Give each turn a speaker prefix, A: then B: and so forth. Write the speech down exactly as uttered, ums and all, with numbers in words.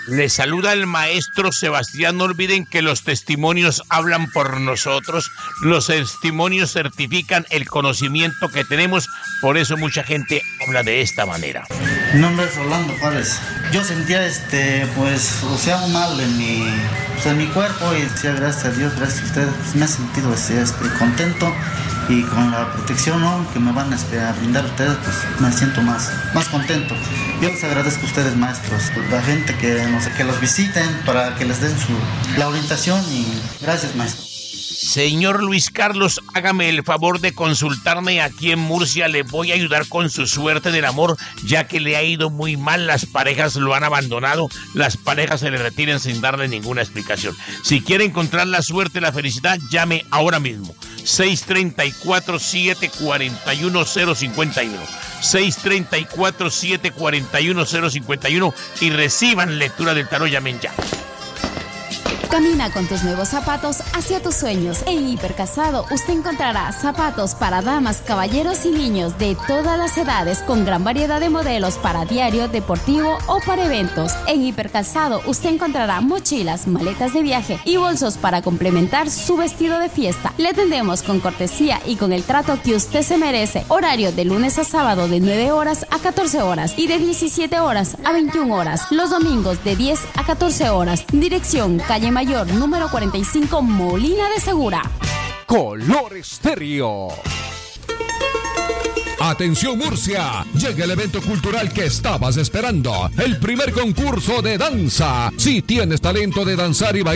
A: Les saluda el maestro Sebastián. No olviden que los testimonios hablan por nosotros. Los testimonios certifican el conocimiento que tenemos. Por eso mucha gente habla de esta manera.
B: Mi nombre es Rolando Juárez. Yo sentía, este, pues, o sea, un mal en mi, pues, en mi cuerpo y decía, gracias a Dios, gracias a ustedes, pues, me he sentido este, este, contento y con la protección, ¿no?, que me van este, a brindar ustedes, pues me siento más, más contento. Yo les agradezco a ustedes, maestros, la gente que, no sé, que los visiten para que les den su, la orientación y gracias, maestro.
A: Señor Luis Carlos, hágame el favor de consultarme aquí en Murcia. Le voy a ayudar con su suerte del amor, ya que le ha ido muy mal. Las parejas lo han abandonado. Las parejas se le retiran sin darle ninguna explicación. Si quiere encontrar la suerte y la felicidad, llame ahora mismo. seis tres cuatro, siete cuatro uno, cero cinco uno. seis tres cuatro, siete cuatro uno, cero cinco uno y reciban lectura del tarot. Llamen ya.
C: Camina con tus nuevos zapatos hacia tus sueños. En Hipercasado usted encontrará zapatos para damas, caballeros y niños de todas las edades con gran variedad de modelos para diario, deportivo o para eventos. En Hipercasado usted encontrará mochilas, maletas de viaje y bolsos para complementar su vestido de fiesta. Le atendemos con cortesía y con el trato que usted se merece. Horario de lunes a sábado de nueve horas a catorce horas y de diecisiete horas a veintiuna horas. Los domingos de diez a catorce horas. Dirección Calle Mayor, número cuarenta y cinco, Molina de Segura.
D: Color Estéreo. Atención Murcia, llega el evento cultural que estabas esperando, el primer concurso de danza. Si tienes talento de danzar y bailar